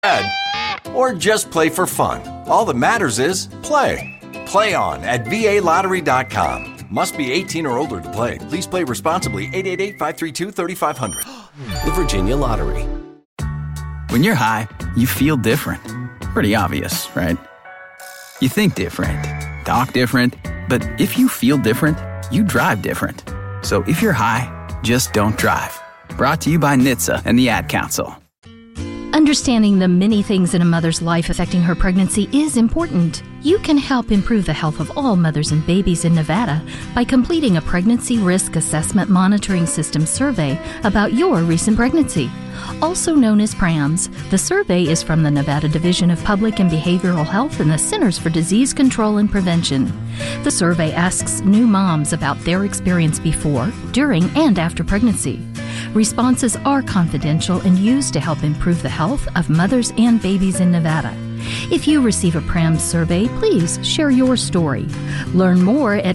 Or just play for fun. All that matters is play. Play on at VALottery.com. Must be 18 or older to play. Please play responsibly. 888-532-3500. The Virginia Lottery. When you're high, you feel different. Pretty obvious, right? You think different, talk different, but if you feel different, you drive different. So if you're high, just don't drive. Brought to you by NHTSA and the Ad Council. Understanding the many things in a mother's life affecting her pregnancy is important. You can help improve the health of all mothers and babies in Nevada by completing a Pregnancy Risk Assessment Monitoring System survey about your recent pregnancy. Also known as PRAMS, the survey is from the Nevada Division of Public and Behavioral Health and the Centers for Disease Control and Prevention. The survey asks new moms about their experience before, during, and after pregnancy. Responses are confidential and used to help improve the health of mothers and babies in Nevada. If you receive a PRAMS survey, please share your story. Learn more at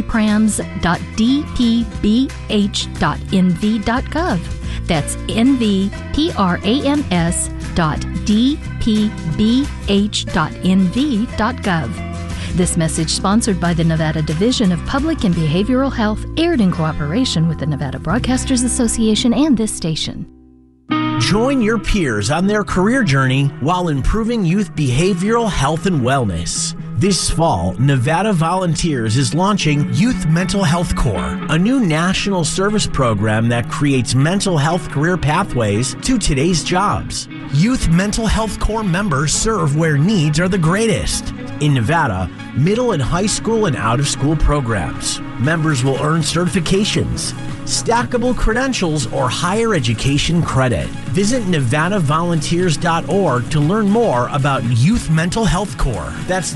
nvprams.dpbh.nv.gov. That's nvprams.dpbh.nv.gov. This message, sponsored by the Nevada Division of Public and Behavioral Health, aired in cooperation with the Nevada Broadcasters Association and this station. Join your peers on their career journey while improving youth behavioral health and wellness. This fall, Nevada Volunteers is launching Youth Mental Health Corps, a new national service program that creates mental health career pathways to today's jobs. Youth Mental Health Corps members serve where needs are the greatest. In Nevada, middle and high school and out-of-school programs. Members will earn certifications, stackable credentials, or higher education credit. Visit NevadaVolunteers.org to learn more about Youth Mental Health Corps. That's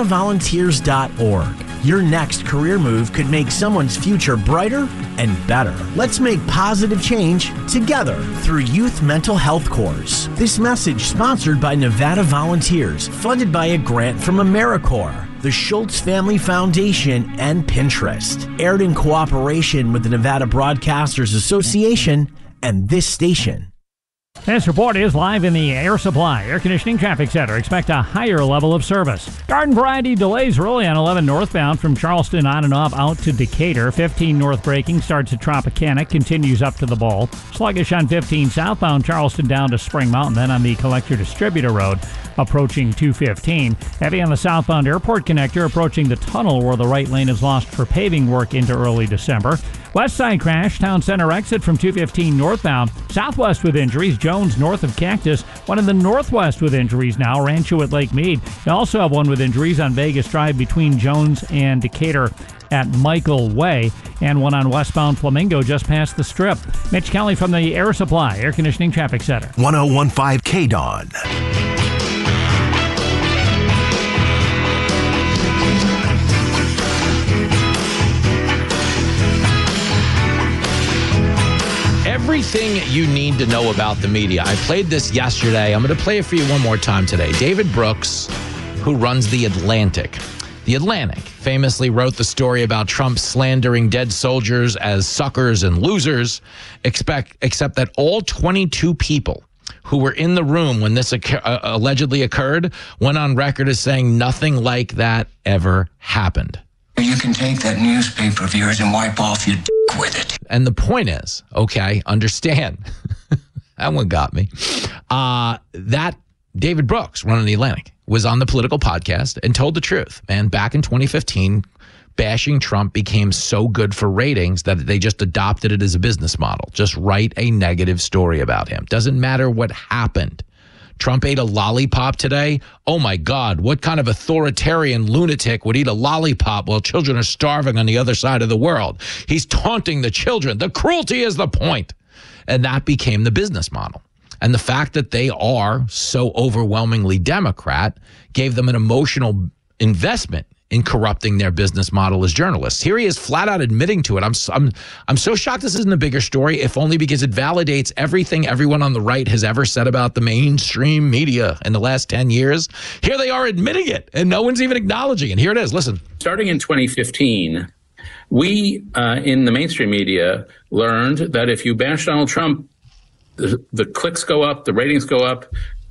NevadaVolunteers.org. Your next career move could make someone's future brighter and better. Let's make positive change together through Youth Mental Health Corps. This message sponsored by Nevada Volunteers, funded by a grant from AmeriCorps, the Schultz Family Foundation, and Pinterest. Aired in cooperation with the Nevada Broadcasters Association and this station. This report is live in the Air Supply Air Conditioning Traffic Center. Expect a higher level of service. Garden variety delays early on 11 northbound from Charleston on and off out to Decatur. 15 north braking starts at Tropicana, continues up to the Bowl. Sluggish on 15 southbound Charleston down to Spring Mountain, then on the Collector Distributor Road approaching 215. Heavy on the southbound airport connector approaching the tunnel where the right lane is lost for paving work into early December. West side crash, Town Center exit from 215 northbound. Southwest with injuries, Jones north of Cactus. One in the northwest with injuries now, Rancho at Lake Mead. You also have one with injuries on Vegas Drive between Jones and Decatur at Michael Way, and one on westbound Flamingo just past the Strip. Mitch Kelly from the Air Supply Air Conditioning Traffic Center. 1015 KDON. Everything you need to know about the media. I played this yesterday. I'm going to play it for you one more time today. David Brooks, who runs The Atlantic. The Atlantic famously wrote the story about Trump slandering dead soldiers as suckers and losers, except that all 22 people who were in the room when this allegedly occurred went on record as saying nothing like that ever happened. You can take that newspaper of yours and wipe off your dick with it. And the point is, okay, understand. That one got me. That David Brooks, running The Atlantic, was on the Political podcast and told the truth. And back in 2015, bashing Trump became so good for ratings that they just adopted it as a business model. Just write a negative story about him. Doesn't matter what happened. Trump ate a lollipop today. Oh, my God, what kind of authoritarian lunatic would eat a lollipop while children are starving on the other side of the world? He's taunting the children. The cruelty is the point. And that became the business model. And the fact that they are so overwhelmingly Democrat gave them an emotional investment in corrupting their business model as journalists. Here he is flat out admitting to it. I'm so shocked this isn't a bigger story, if only because it validates everything everyone on the right has ever said about the mainstream media in the last 10 years. Here they are admitting it, and no one's even acknowledging it. Here it is. Listen. Starting in 2015, we in the mainstream media learned that if you bash Donald Trump, the clicks go up, the ratings go up.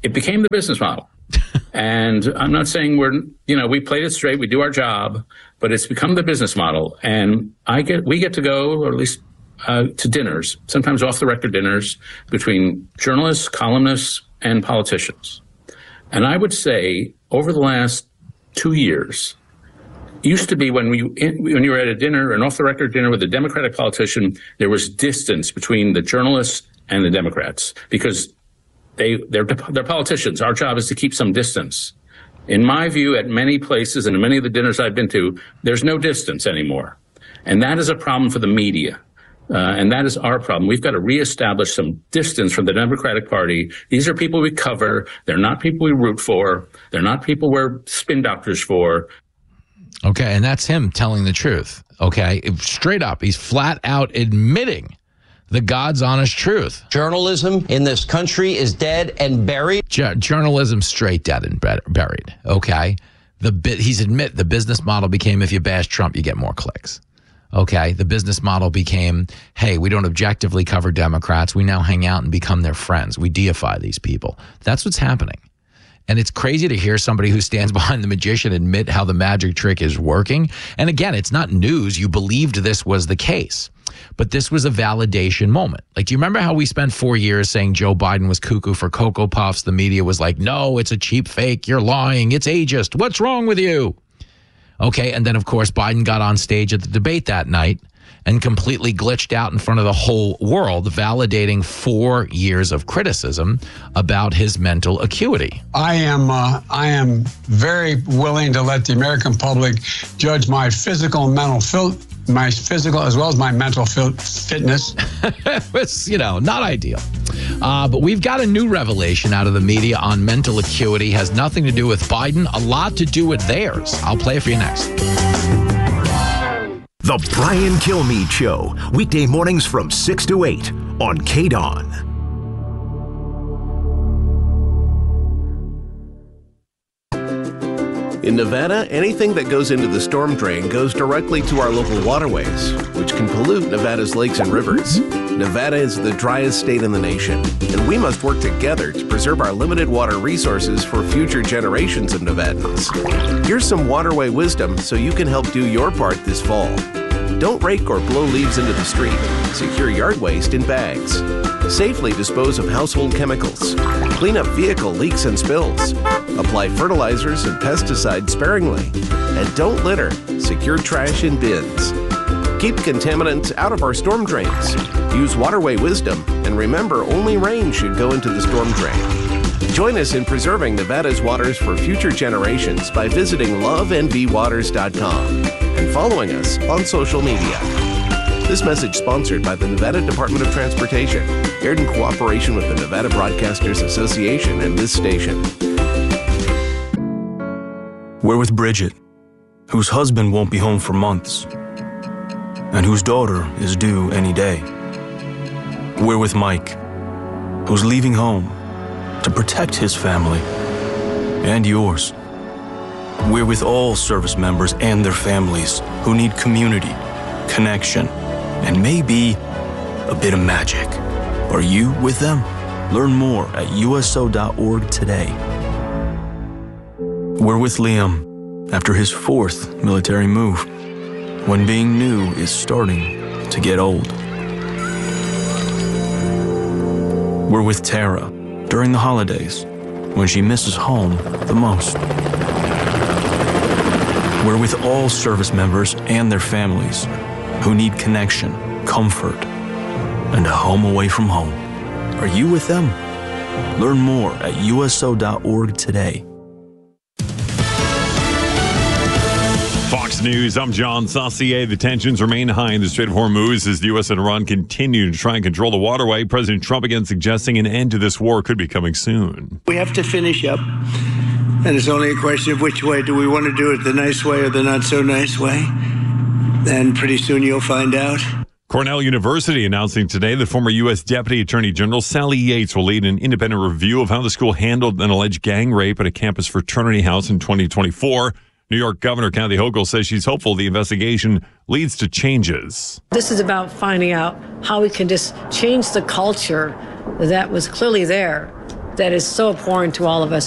it became the business model. And I'm not saying we played it straight, we do our job, but it's become the business model. And we get to go, or at least to dinners, sometimes off the record dinners between journalists, columnists, and politicians. And I would say over the last 2 years, used to be when you were at a dinner, an off the record dinner with a Democratic politician, there was distance between the journalists and the Democrats because they're politicians. Our job is to keep some distance. In my view, at many places and in many of the dinners I've been to, there's no distance anymore. And that is a problem for the media. And that is our problem. We've got to reestablish some distance from the Democratic Party. These are people we cover. They're not people we root for. They're not people we're spin doctors for. Okay, and that's him telling the truth. Okay, straight up. He's flat out admitting the God's honest truth. Journalism in this country is dead and buried. Journalism straight dead and buried. Okay, the business model became if you bash Trump, you get more clicks. Okay, the business model became, hey, we don't objectively cover Democrats. We now hang out and become their friends. We deify these people. That's what's happening. And it's crazy to hear somebody who stands behind the magician admit how the magic trick is working. And again, it's not news. You believed this was the case. But this was a validation moment. Like, do you remember how we spent 4 years saying Joe Biden was cuckoo for Cocoa Puffs? The media was like, no, it's a cheap fake. You're lying. It's ageist. What's wrong with you? Okay, and then, of course, Biden got on stage at the debate that night and completely glitched out in front of the whole world, validating 4 years of criticism about his mental acuity. I am very willing to let the American public judge my physical and mental my physical as well as my mental fitness. It's, not ideal. But we've got a new revelation out of the media on mental acuity. Has nothing to do with Biden, a lot to do with theirs. I'll play it for you next. The Brian Kilmeade Show, weekday mornings from 6 to 8 on KDON. In Nevada, anything that goes into the storm drain goes directly to our local waterways, which can pollute Nevada's lakes and rivers. Nevada is the driest state in the nation, and we must work together to preserve our limited water resources for future generations of Nevadans. Here's some waterway wisdom so you can help do your part this fall. Don't rake or blow leaves into the street. Secure yard waste in bags. Safely dispose of household chemicals. Clean up vehicle leaks and spills. Apply fertilizers and pesticides sparingly. And don't litter. Secure trash in bins. Keep contaminants out of our storm drains. Use waterway wisdom, and remember, only rain should go into the storm drain. Join us in preserving Nevada's waters for future generations by visiting lovenvwaters.com and following us on social media. This message sponsored by the Nevada Department of Transportation, aired in cooperation with the Nevada Broadcasters Association and this station. We're with Bridget, whose husband won't be home for months, and whose daughter is due any day. We're with Mike, who's leaving home to protect his family and yours. We're with all service members and their families who need community, connection, and maybe a bit of magic. Are you with them? Learn more at USO.org today. We're with Liam after his 4th military move, when being new is starting to get old. We're with Tara during the holidays, when she misses home the most. We're with all service members and their families who need connection, comfort, and a home away from home. Are you with them? Learn more at USO.org today. Fox News, I'm John Saucier. The tensions remain high in the Strait of Hormuz as the U.S. and Iran continue to try and control the waterway. President Trump again suggesting an end to this war could be coming soon. We have to finish up, and it's only a question of which way. Do we want to do it the nice way or the not so nice way? And pretty soon you'll find out. Cornell University announcing today that former U.S. Deputy Attorney General Sally Yates will lead an independent review of how the school handled an alleged gang rape at a campus fraternity house in 2024. New York Governor Kathy Hochul says she's hopeful the investigation leads to changes. This is about finding out how we can just change the culture that was clearly there that is so abhorrent to all of us.